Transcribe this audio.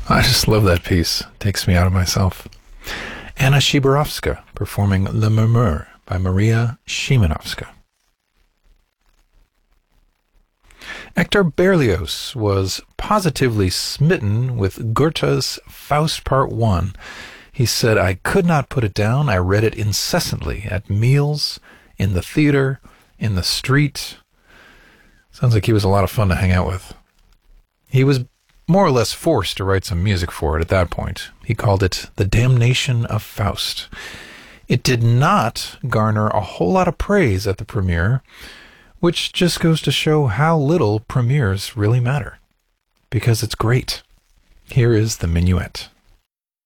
I just love that piece. Takes me out of myself. Anna Shibarovska performing Le Murmure by Maria Szymanowska. Hector Berlioz was positively smitten with Goethe's Faust Part 1. He said, "I could not put it down. I read it incessantly at meals, in the theater, in the street." Sounds like he was a lot of fun to hang out with. He was more or less forced to write some music for it at that point. He called it The Damnation of Faust. It did not garner a whole lot of praise at the premiere, which just goes to show how little premieres really matter. Because it's great. Here is the Minuet.